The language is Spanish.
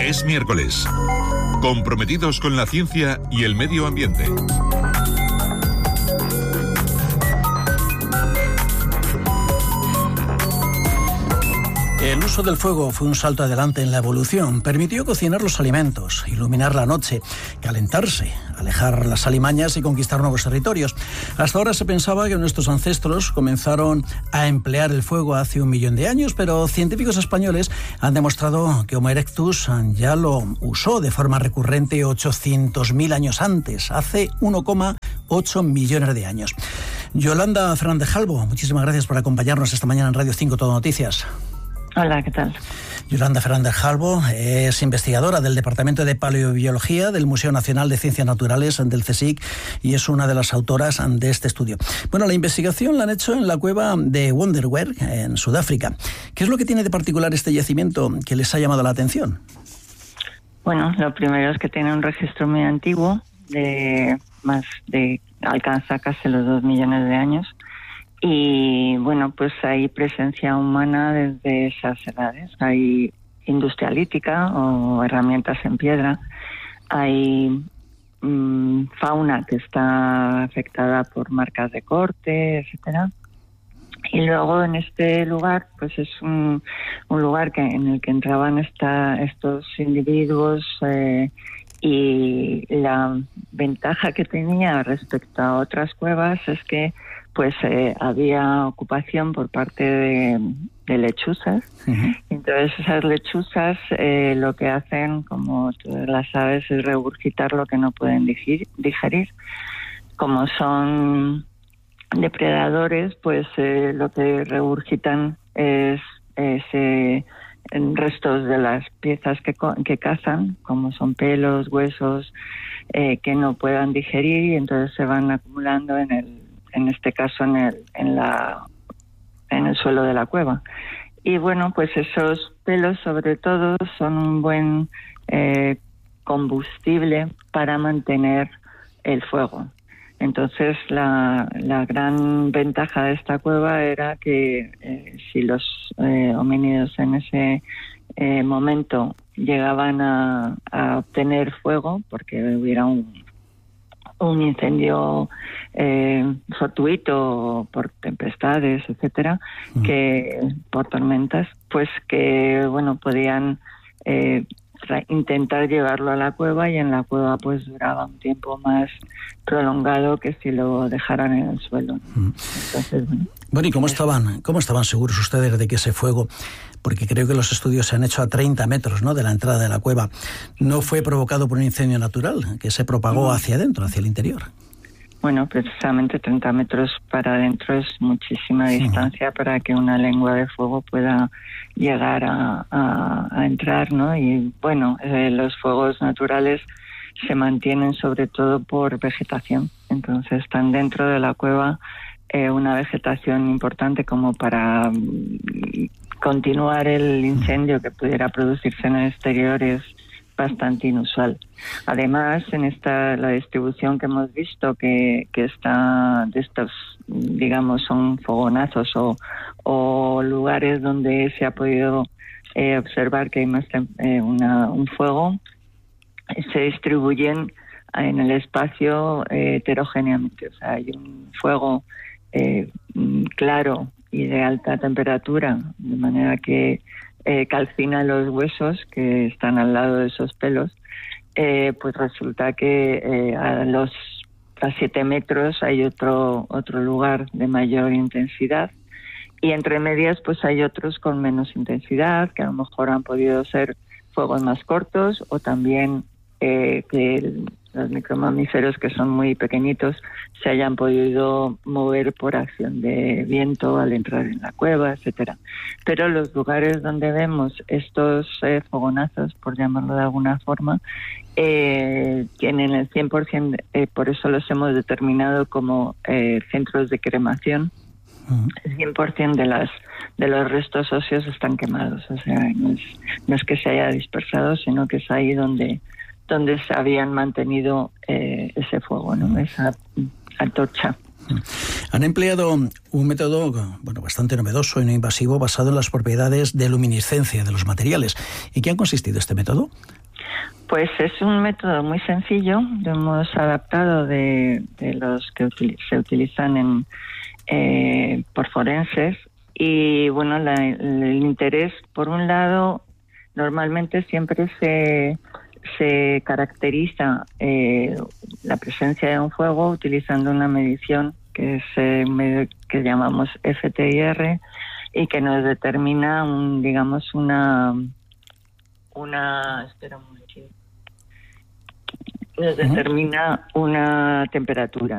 Es miércoles. Comprometidos con la ciencia y el medio ambiente. El uso del fuego fue un salto adelante en la evolución. Permitió cocinar los alimentos, iluminar la noche, calentarse, alejar las alimañas y conquistar nuevos territorios. Hasta ahora se pensaba que nuestros ancestros comenzaron a emplear el fuego hace 1 millón de años, pero científicos españoles han demostrado que Homo erectus ya lo usó de forma recurrente 800.000 años antes, hace 1,8 millones de años. Yolanda Fernández-Jalbo, muchísimas gracias por acompañarnos esta mañana en Radio 5 Todo Noticias. Hola, ¿qué tal? Yolanda Fernández-Jalbo es investigadora del Departamento de Paleobiología del Museo Nacional de Ciencias Naturales del CSIC y es una de las autoras de este estudio. Bueno, la investigación la han hecho en la cueva de Wonderwerk, en Sudáfrica. ¿Qué es lo que tiene de particular este yacimiento que les ha llamado la atención? Bueno, lo primero es que tiene un registro muy antiguo, alcanza casi los 2 millones de años. Y bueno, pues hay presencia humana desde esas edades. Hay industria lítica o herramientas en piedra. Hay fauna que está afectada por marcas de corte, etcétera. Y luego en este lugar, pues es un lugar en el que entraban estos individuos y la ventaja que tenía respecto a otras cuevas es que pues había ocupación por parte de lechuzas. Uh-huh. Entonces esas lechuzas lo que hacen, como todas las aves, es regurgitar lo que no pueden digerir. Como son depredadores, pues lo que regurgitan es restos de las piezas que cazan, como son pelos, huesos, que no puedan digerir, y entonces se van acumulando en este caso en el suelo de la cueva. Y bueno, pues esos pelos sobre todo son un buen combustible para mantener el fuego. Entonces la gran ventaja de esta cueva era que si los homínidos en ese momento llegaban a obtener fuego, porque hubiera un incendio fortuito por tempestades, etcétera, que por tormentas, pues que bueno, podían intentar llevarlo a la cueva, y en la cueva pues duraba un tiempo más prolongado que si lo dejaran en el suelo. Entonces, bueno, ¿y cómo estaban seguros ustedes de que ese fuego, porque creo que los estudios se han hecho a 30 metros, ¿no?, de la entrada de la cueva, no fue provocado por un incendio natural que se propagó hacia adentro, hacia el interior? Bueno, precisamente 30 metros para adentro es muchísima distancia para que una lengua de fuego pueda llegar a entrar, ¿no? Y bueno, los fuegos naturales se mantienen sobre todo por vegetación. Entonces están dentro de la cueva una vegetación importante como para continuar el incendio que pudiera producirse en el exterior es bastante inusual. Además, la distribución que hemos visto que está de estos, digamos, son fogonazos o lugares donde se ha podido observar que hay más un fuego, se distribuyen en el espacio heterogéneamente. O sea, hay un fuego claro y de alta temperatura, de manera que calcina los huesos que están al lado de esos pelos. Pues resulta que a 7 metros hay otro lugar de mayor intensidad, y entre medias pues hay otros con menos intensidad, que a lo mejor han podido ser fuegos más cortos, o también que los micromamíferos, que son muy pequeñitos, se hayan podido mover por acción de viento al entrar en la cueva, etcétera. Pero los lugares donde vemos estos fogonazos, por llamarlo de alguna forma, tienen el 100%, por eso los hemos determinado como centros de cremación. El 100% de los restos óseos están quemados. O sea, no es que se haya dispersado, sino que es ahí donde se habían mantenido ese fuego, ¿no? Esa antorcha. Han empleado un método bastante novedoso y no invasivo basado en las propiedades de luminiscencia de los materiales. ¿Y qué ha consistido este método? Pues es un método muy sencillo, lo hemos adaptado de los que se utilizan por forenses. Y bueno, el interés, por un lado, normalmente siempre se caracteriza la presencia de un fuego utilizando una medición que es que llamamos FTIR y que nos determina determina una temperatura.